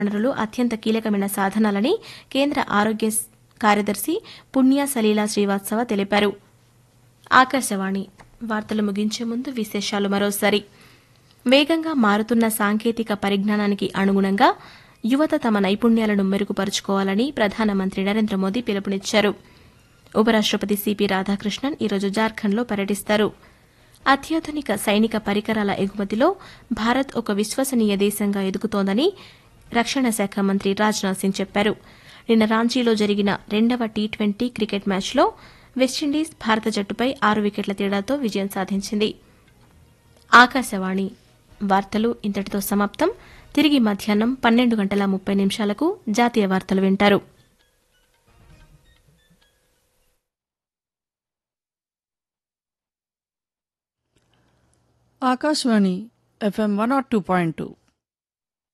వనరులు అత్యంత కీలకమైన సాధనాలని కేంద్ర ఆరోగ్య కార్యదర్శి పుణ్య సలీలా శ్రీవాత్సవ తెలిపారు. ఆకాశవాణి వార్తలు ముగించే ముందు విశేషాలు మరోసారి. వేగంగా మారుతున్న సాంకేతిక పరిజ్ఞానానికి అనుగుణంగా యువత తమ నైపుణ్యాలను మెరుగుపరుచుకోవాలని ప్రధానమంత్రి నరేంద్ర మోదీ పిలుపునిచ్చారు. ఉపరాష్టపతి సిపి రాధాకృష్ణన్ ఈరోజు జార్ఖండ్లో పర్యటిస్తారు. అత్యాధునిక సైనిక పరికరాల ఎగుమతిలో భారత్ ఒక విశ్వసనీయ దేశంగా ఎదుగుతోందని రక్షణ శాఖ మంత్రి రాజ్నాథ్ సింగ్ చెప్పారు. నిన్న రాంచీలో జరిగిన 2వ టీ20 క్రికెట్ మ్యాచ్లో వెస్టిండీస్ భారత జట్టుపై 6 వికెట్ల తేడాతో విజయం సాధించింది. ఆకాశవాణి వార్తలు ఇంతటితో సమాప్తం. తిరిగి మధ్యాహ్నం 12:30 జాతీయ వార్తలు వింటారు. ఆకాశవాణి FM 102.2